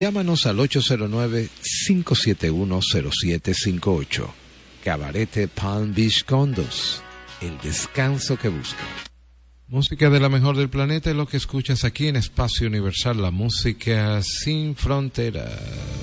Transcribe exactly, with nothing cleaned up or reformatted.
Llámanos al ocho cero nueve, cinco siete uno, cero siete cinco ocho. Cabarete Palm Beach Condos, el descanso que busca. Música de la mejor del planeta es lo que escuchas aquí en Espacio Universal, la música sin fronteras.